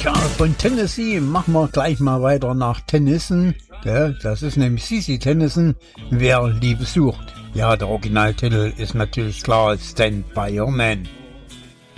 Tja, von Tennessee machen wir gleich mal weiter nach Tennyson. Ja, das ist nämlich CC Tennyson, Wer Liebe sucht. Ja, der Originaltitel ist natürlich klar Stand By Your Man.